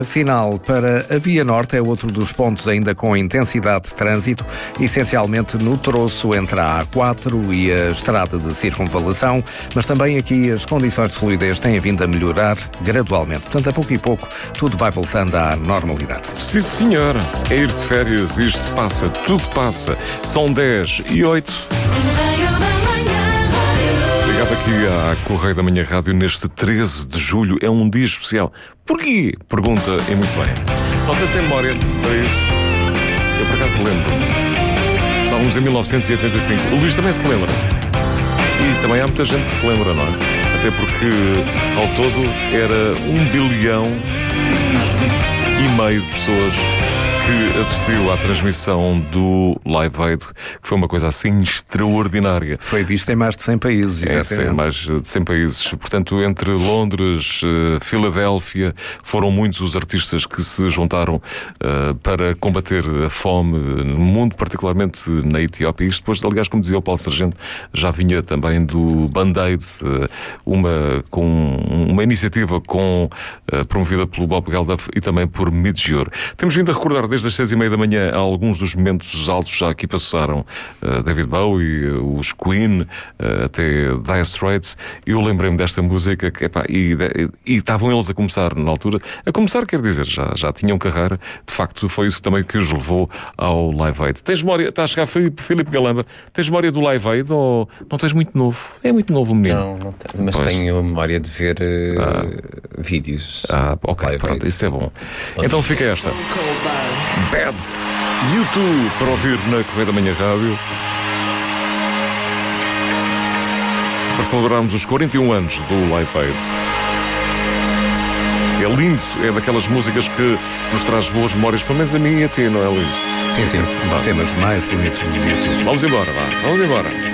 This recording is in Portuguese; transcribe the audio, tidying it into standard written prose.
Final para a Via Norte é outro dos pontos ainda com intensidade de trânsito, essencialmente no troço entre a A4 e a estrada de circunvalação, mas também aqui as condições de fluidez têm vindo a melhorar gradualmente. Portanto, a pouco e pouco, tudo vai voltando à normalidade. Sim, senhora. É ir de férias, isto passa, tudo passa. São 10h08. Ligado aqui à Correio da Manhã Rádio neste 13 de julho. É um dia especial. Porquê? Pergunta e muito bem. Não sei se tem memória para isso. Eu por acaso lembro. Estávamos em 1985. O Luís também se lembra. E também há muita gente que se lembra, não é? Até porque ao todo era 1,5 bilhão de pessoas que assistiu à transmissão do Live Aid, que foi uma coisa assim extraordinária. Foi visto em mais de 100 países, exatamente. Em mais de 100 países. Portanto, entre Londres, Filadélfia, foram muitos os artistas que se juntaram para combater a fome no mundo, particularmente na Etiópia. Isto depois, aliás, como dizia o Paulo Sargento, já vinha também do Band-Aid, uma iniciativa promovida pelo Bob Geldof e também por Midgear. Temos vindo a recordar desde as 6h30 da manhã alguns dos momentos altos já aqui passaram. David Bowie, os Queen, até Dire Straits. Eu lembrei-me desta música e estavam eles a começar na altura. A começar quer dizer, já tinham carreira. De facto, foi isso também que os levou ao Live Aid. Tens memória? Está a chegar Filipe Galamba. Tens memória do Live Aid ou não tens muito novo? É muito novo o menino. Não tenho, mas tenho a memória de ver vídeos. Ok, pronto, isso é bom. Então fica esta. Bad YouTube para ouvir na Correio da Manhã Rádio, para celebrarmos os 41 anos do Live Aid. É lindo, é daquelas músicas que nos traz boas memórias, pelo menos a mim e a ti, não é lindo? Sim, os temas mais bonitos do YouTube. Vamos embora, vamos embora.